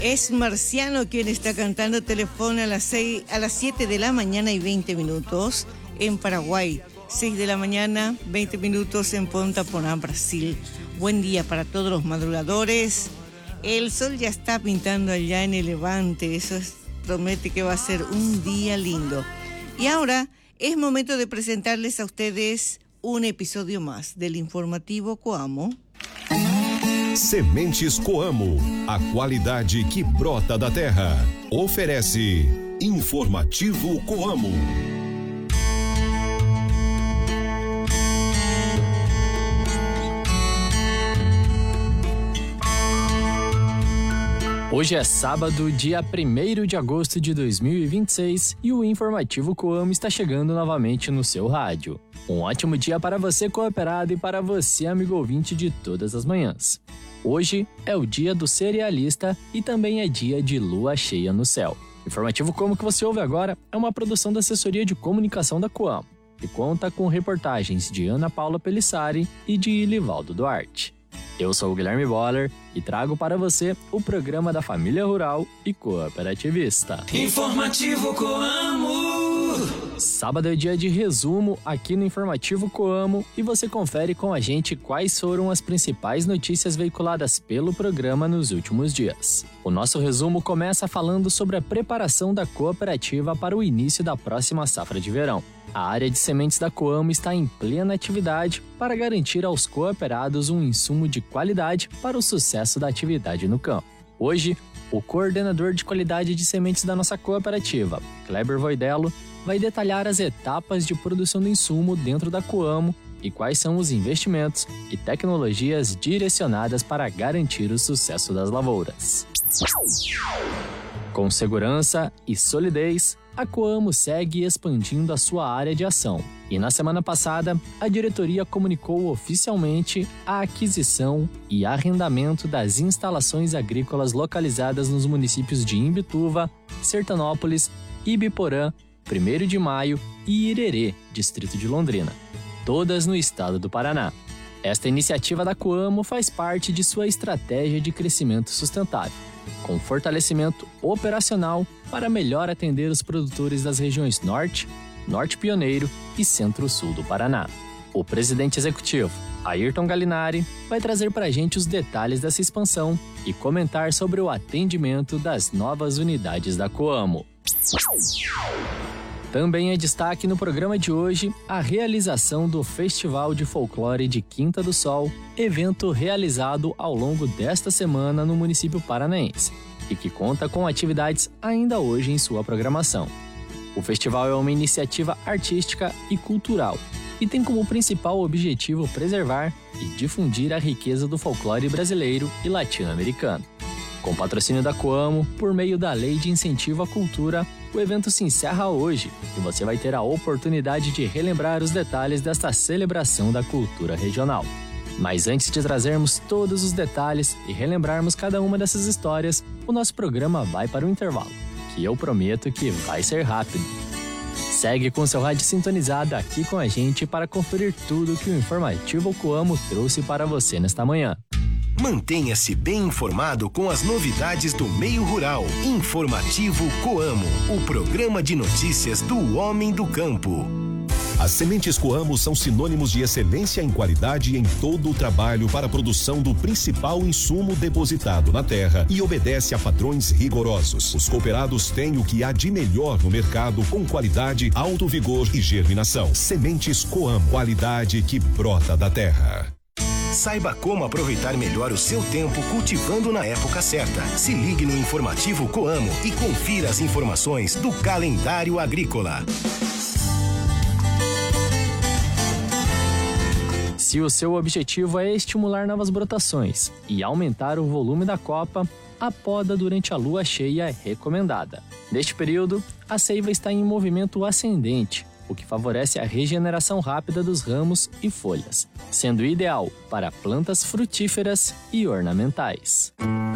Es Marciano quien está cantando Teléfono a las 7 de la mañana y 20 minutos en Paraguay. 6 de la mañana, 20 minutos en Ponta Porã, Brasil. Buen día para todos los madrugadores. El sol ya está pintando allá en el Levante. Promete que va a ser un día lindo. Y ahora es momento de presentarles a ustedes un episodio más del Informativo Coamo. Sementes Coamo, a qualidade que brota da terra. Oferece Informativo Coamo. Hoje é sábado, dia 1º de agosto de 2026 e o Informativo Coamo está chegando novamente no seu rádio. Um ótimo dia para você, cooperado, e para você, amigo ouvinte de todas as manhãs. Hoje é o dia do cerealista e também é dia de lua cheia no céu. Informativo Coamo que você ouve agora é uma produção da Assessoria de Comunicação da Coamo e conta com reportagens de Ana Paula Pelissari e de Livaldo Duarte. Eu sou o Guilherme Boller e trago para você o programa da família rural e cooperativista. Informativo Coamo. Sábado é dia de resumo aqui no Informativo Coamo e você confere com a gente quais foram as principais notícias veiculadas pelo programa nos últimos dias. O nosso resumo começa falando sobre a preparação da cooperativa para o início da próxima safra de verão. A área de sementes da Coamo está em plena atividade para garantir aos cooperados um insumo de qualidade para o sucesso da atividade no campo. Hoje, o coordenador de qualidade de sementes da nossa cooperativa, Kleber Voidello, vai detalhar as etapas de produção do insumo dentro da Coamo e quais são os investimentos e tecnologias direcionadas para garantir o sucesso das lavouras. Com segurança e solidez, a Coamo segue expandindo a sua área de ação. E na semana passada, a diretoria comunicou oficialmente a aquisição e arrendamento das instalações agrícolas localizadas nos municípios de Imbituva, Sertanópolis, Ibiporã, 1º de Maio e Irerê, distrito de Londrina, todas no estado do Paraná. Esta iniciativa da Coamo faz parte de sua estratégia de crescimento sustentável, com fortalecimento operacional para melhor atender os produtores das regiões Norte, Norte Pioneiro e Centro-Sul do Paraná. O presidente executivo, Ayrton Galinari, vai trazer para a gente os detalhes dessa expansão e comentar sobre o atendimento das novas unidades da Coamo. Também é destaque no programa de hoje a realização do Festival de Folclore de Quinta do Sol, evento realizado ao longo desta semana no município paranaense e que conta com atividades ainda hoje em sua programação. O festival é uma iniciativa artística e cultural e tem como principal objetivo preservar e difundir a riqueza do folclore brasileiro e latino-americano. Com patrocínio da Coamo, por meio da Lei de Incentivo à Cultura, o evento se encerra hoje e você vai ter a oportunidade de relembrar os detalhes desta celebração da cultura regional. Mas antes de trazermos todos os detalhes e relembrarmos cada uma dessas histórias, o nosso programa vai para o intervalo, que eu prometo que vai ser rápido. Segue com seu rádio sintonizado aqui com a gente para conferir tudo que o Informativo Coamo trouxe para você nesta manhã. Mantenha-se bem informado com as novidades do meio rural. Informativo Coamo, o programa de notícias do homem do campo. As sementes Coamo são sinônimos de excelência em qualidade em todo o trabalho para a produção do principal insumo depositado na terra e obedece a padrões rigorosos. Os cooperados têm o que há de melhor no mercado com qualidade, alto vigor e germinação. Sementes Coamo, qualidade que brota da terra. Saiba como aproveitar melhor o seu tempo cultivando na época certa. Se ligue no Informativo Coamo e confira as informações do calendário agrícola. Se o seu objetivo é estimular novas brotações e aumentar o volume da copa, a poda durante a lua cheia é recomendada. Neste período, a seiva está em movimento ascendente, o que favorece a regeneração rápida dos ramos e folhas, sendo ideal para plantas frutíferas e ornamentais.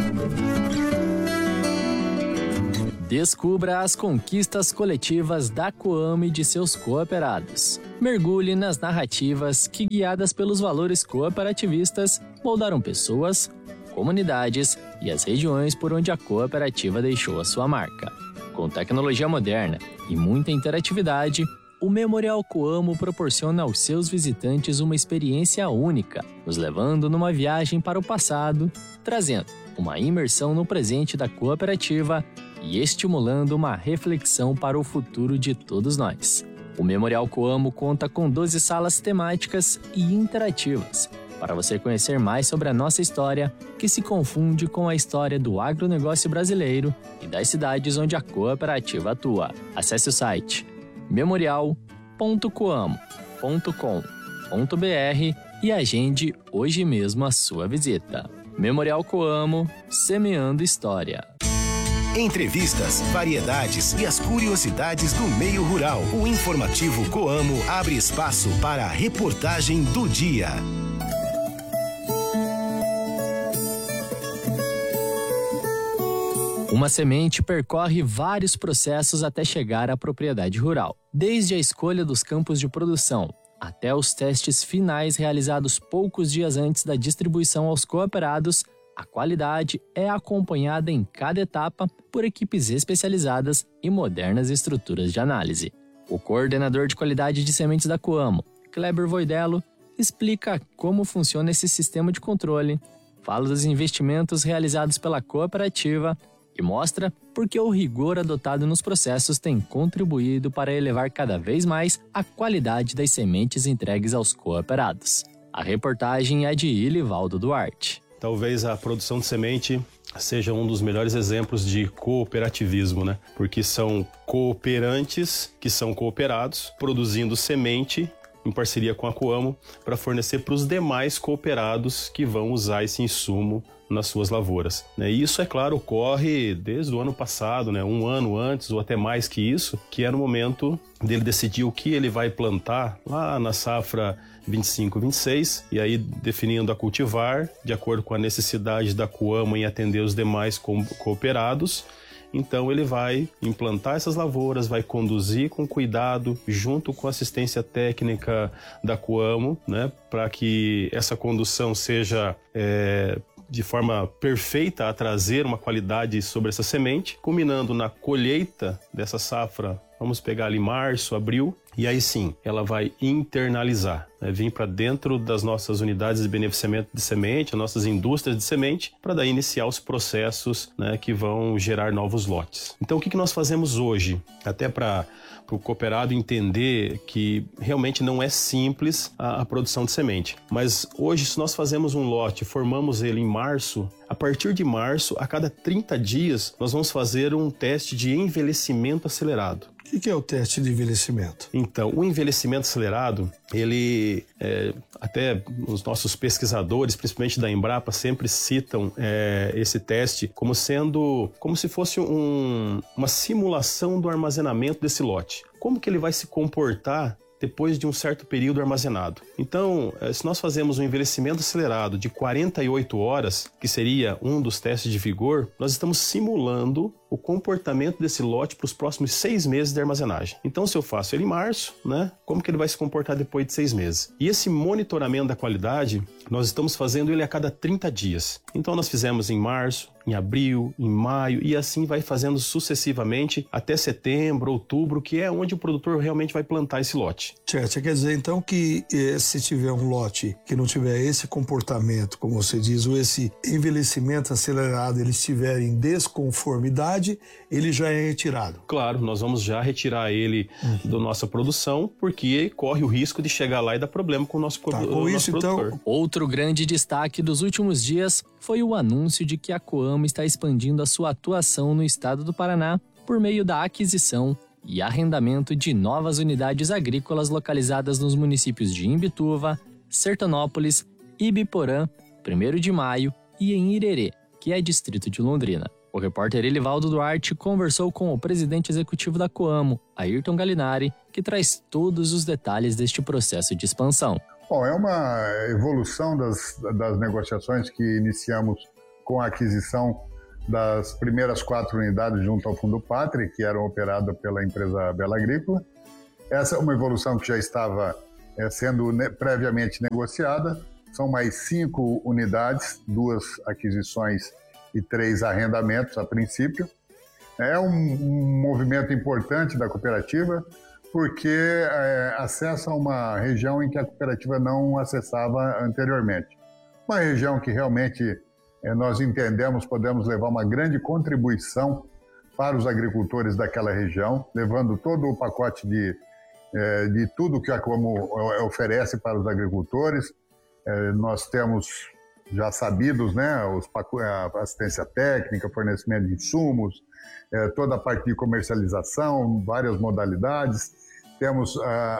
Descubra as conquistas coletivas da Coamo e de seus cooperados. Mergulhe nas narrativas que, guiadas pelos valores cooperativistas, moldaram pessoas, comunidades e as regiões por onde a cooperativa deixou a sua marca. Com tecnologia moderna e muita interatividade, o Memorial Coamo proporciona aos seus visitantes uma experiência única, nos levando numa viagem para o passado, trazendo uma imersão no presente da cooperativa e estimulando uma reflexão para o futuro de todos nós. O Memorial Coamo conta com 12 salas temáticas e interativas, para você conhecer mais sobre a nossa história, que se confunde com a história do agronegócio brasileiro e das cidades onde a cooperativa atua. Acesse o site memorial.coamo.com.br e agende hoje mesmo a sua visita. Memorial Coamo, semeando história. Entrevistas, variedades e as curiosidades do meio rural. O informativo Coamo abre espaço para a reportagem do dia. Uma semente percorre vários processos até chegar à propriedade rural, desde a escolha dos campos de produção até os testes finais realizados poucos dias antes da distribuição aos cooperados. A qualidade é acompanhada em cada etapa por equipes especializadas e modernas estruturas de análise. O coordenador de qualidade de sementes da Coamo, Kleber Voidello, explica como funciona esse sistema de controle, fala dos investimentos realizados pela cooperativa e mostra por que o rigor adotado nos processos tem contribuído para elevar cada vez mais a qualidade das sementes entregues aos cooperados. A reportagem é de Ilivaldo Duarte. Talvez a produção de semente seja um dos melhores exemplos de cooperativismo, né? Porque são cooperantes que são cooperados, produzindo semente em parceria com a Coamo para fornecer para os demais cooperados que vão usar esse insumo nas suas lavouras. E isso, é claro, ocorre desde o ano passado, né? Um ano antes ou até mais que isso, que era o momento dele decidir o que ele vai plantar lá na safra 25-26, e aí definindo a cultivar, de acordo com a necessidade da Coamo em atender os demais cooperados. Então ele vai implantar essas lavouras, vai conduzir com cuidado, junto com a assistência técnica da Coamo, né, para que essa condução seja de forma perfeita a trazer uma qualidade sobre essa semente, culminando na colheita dessa safra. Vamos pegar ali março, abril, e aí sim, ela vai internalizar, né? Vir para dentro das nossas unidades de beneficiamento de semente, as nossas indústrias de semente, para daí iniciar os processos, né, que vão gerar novos lotes. Então, o que nós fazemos hoje? Até para o cooperado entender que realmente não é simples a produção de semente. Mas hoje, se nós fazemos um lote, formamos ele em março, a partir de março, a cada 30 dias, nós vamos fazer um teste de envelhecimento acelerado. O que é o teste de envelhecimento? Então, o envelhecimento acelerado, ele, até os nossos pesquisadores, principalmente da Embrapa, sempre citam esse teste como se fosse uma simulação do armazenamento desse lote. Como que ele vai se comportar depois de um certo período armazenado? Então, se nós fazemos um envelhecimento acelerado de 48 horas, que seria um dos testes de vigor, nós estamos simulando o comportamento desse lote para os próximos 6 meses de armazenagem. Então, se eu faço ele em março, né, como que ele vai se comportar depois de 6 meses? E esse monitoramento da qualidade, nós estamos fazendo ele a cada 30 dias. Então, nós fizemos em março, em abril, em maio, e assim vai fazendo sucessivamente até setembro, outubro, que é onde o produtor realmente vai plantar esse lote. Certo, quer dizer então que se tiver um lote que não tiver esse comportamento, como você diz, ou esse envelhecimento acelerado, ele estiver em desconformidade, ele já é retirado. Claro, nós vamos já retirar ele da nossa produção, porque corre o risco de chegar lá e dar problema com o nosso, produtor. Então... Outro grande destaque dos últimos dias foi o anúncio de que a Coamo está expandindo a sua atuação no estado do Paraná por meio da aquisição e arrendamento de novas unidades agrícolas localizadas nos municípios de Imbituva, Sertanópolis, Ibiporã, 1º de Maio e em Irerê, que é distrito de Londrina. O repórter Ilivaldo Duarte conversou com o presidente executivo da Coamo, Ayrton Galinari, que traz todos os detalhes deste processo de expansão. Bom, é uma evolução das negociações que iniciamos com a aquisição das primeiras 4 unidades junto ao Fundo Pátria, que eram operadas pela empresa Bela Agrícola. Essa é uma evolução que já estava sendo previamente negociada. São mais 5 unidades, 2 aquisições 103 arrendamentos a princípio. É um movimento importante da cooperativa, porque acessa uma região em que a cooperativa não acessava anteriormente. Uma região que realmente nós entendemos podemos levar uma grande contribuição para os agricultores daquela região, levando todo o pacote de tudo que a Coamo oferece para os agricultores. Nós temos já sabidos, né, a assistência técnica, fornecimento de insumos, toda a parte de comercialização, várias modalidades. Temos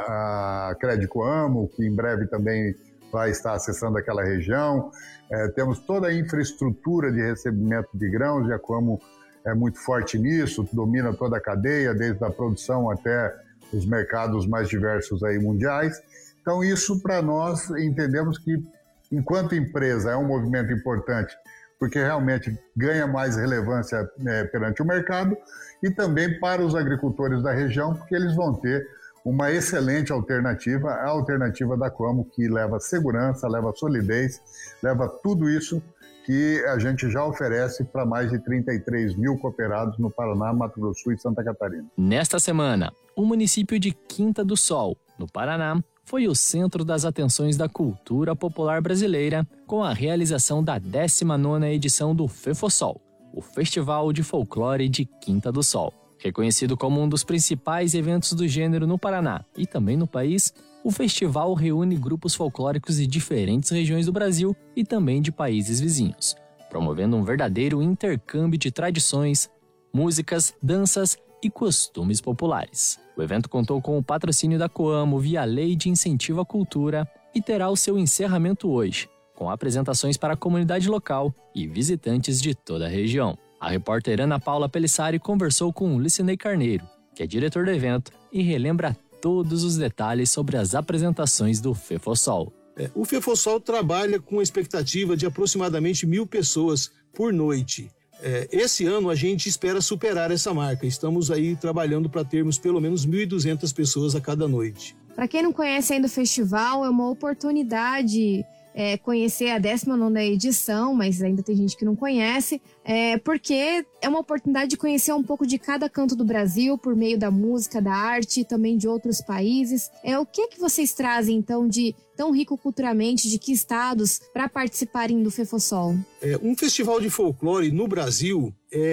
a Crédito Coamo, que em breve também vai estar acessando aquela região. Temos toda a infraestrutura de recebimento de grãos, e a Coamo é muito forte nisso, domina toda a cadeia, desde a produção até os mercados mais diversos aí mundiais. Então isso, para nós, entendemos que, enquanto empresa, é um movimento importante, porque realmente ganha mais relevância perante o mercado, e também para os agricultores da região, porque eles vão ter uma excelente alternativa, a alternativa da Coamo, que leva segurança, leva solidez, leva tudo isso que a gente já oferece para mais de 33 mil cooperados no Paraná, Mato Grosso do Sul e Santa Catarina. Nesta semana, o município de Quinta do Sol, no Paraná, foi o centro das atenções da cultura popular brasileira com a realização da 19ª edição do FeFoSol, o Festival de Folclore de Quinta do Sol. Reconhecido como um dos principais eventos do gênero no Paraná e também no país, o festival reúne grupos folclóricos de diferentes regiões do Brasil e também de países vizinhos, promovendo um verdadeiro intercâmbio de tradições, músicas, danças e costumes populares. O evento contou com o patrocínio da Coamo via Lei de Incentivo à Cultura e terá o seu encerramento hoje, com apresentações para a comunidade local e visitantes de toda a região. A repórter Ana Paula Pelissari conversou com o Licinei Carneiro, que é diretor do evento, e relembra todos os detalhes sobre as apresentações do FeFoSol. O FeFoSol trabalha com a expectativa de aproximadamente 1.000 pessoas por noite. Esse ano a gente espera superar essa marca. Estamos aí trabalhando para termos pelo menos 1.200 pessoas a cada noite. Para quem não conhece ainda o festival, é uma oportunidade conhecer a 19ª edição, mas ainda tem gente que não conhece, porque é uma oportunidade de conhecer um pouco de cada canto do Brasil por meio da música, da arte e também de outros países. O que vocês trazem, então, de tão rico culturalmente, de que estados, para participarem do FeFoSol? Um festival de folclore no Brasil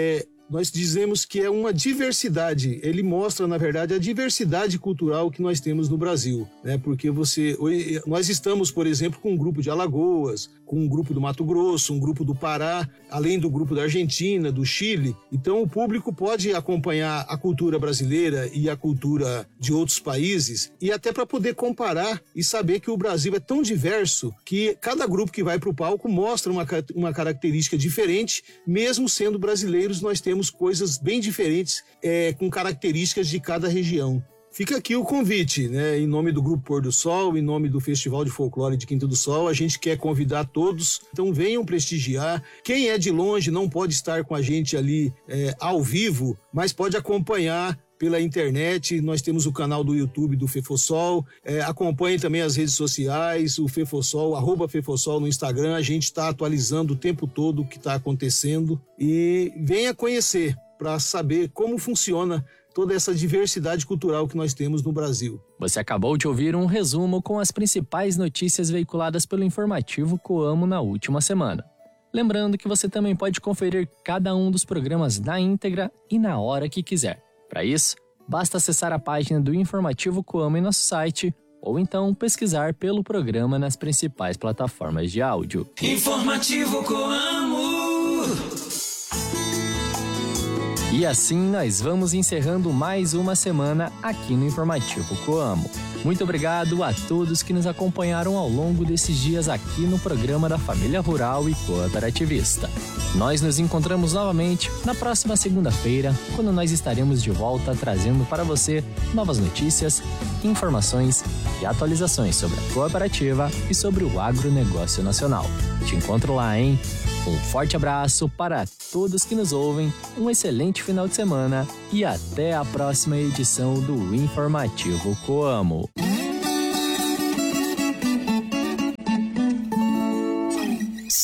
nós dizemos que é uma diversidade. Ele mostra, na verdade, a diversidade cultural que nós temos no Brasil, né? Porque nós estamos, por exemplo, com um grupo de Alagoas, com um grupo do Mato Grosso, um grupo do Pará, além do grupo da Argentina, do Chile. Então, o público pode acompanhar a cultura brasileira e a cultura de outros países, e até para poder comparar e saber que o Brasil é tão diverso que cada grupo que vai para o palco mostra uma característica diferente. Mesmo sendo brasileiros, nós temos coisas bem diferentes, com características de cada região. Fica aqui o convite, né? Em nome do Grupo Pôr do Sol, em nome do Festival de Folclore de Quinta do Sol, a gente quer convidar todos, então venham prestigiar. Quem é de longe não pode estar com a gente ali ao vivo, mas pode acompanhar pela internet. Nós temos o canal do YouTube do FeFoSol, acompanhe também as redes sociais, o FeFoSol, @FeFoSol no Instagram. A gente está atualizando o tempo todo o que está acontecendo, e venha conhecer para saber como funciona toda essa diversidade cultural que nós temos no Brasil. Você acabou de ouvir um resumo com as principais notícias veiculadas pelo informativo Coamo na última semana. Lembrando que você também pode conferir cada um dos programas na íntegra e na hora que quiser. Para isso, basta acessar a página do Informativo Coamo em nosso site, ou então pesquisar pelo programa nas principais plataformas de áudio. Informativo Coamo. E assim nós vamos encerrando mais uma semana aqui no Informativo Coamo. Muito obrigado a todos que nos acompanharam ao longo desses dias aqui no programa da Família Rural e Cooperativista. Nós nos encontramos novamente na próxima segunda-feira, quando nós estaremos de volta trazendo para você novas notícias, informações e atualizações sobre a cooperativa e sobre o agronegócio nacional. Te encontro lá, hein? Um forte abraço para todos que nos ouvem, um excelente final de semana e até a próxima edição do Informativo Coamo.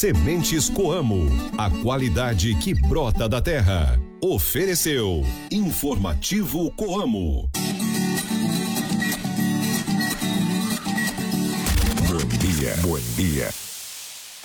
Sementes Coamo, a qualidade que brota da terra. Ofereceu Informativo Coamo. Bom dia.